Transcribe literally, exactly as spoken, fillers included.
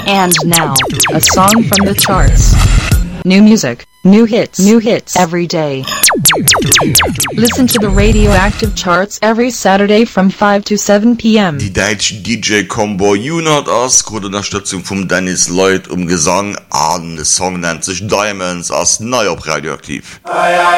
And now, a song from the charts. New music, new hits, new hits every day. Listen to the Radioactive Charts every Saturday from five to seven p.m. Die deutsche D J-Combo Unit aus Unterstützung von Dennis Lloyd um Gesang an. Der Song nennt sich Diamonds aus neu auf Radioaktiv.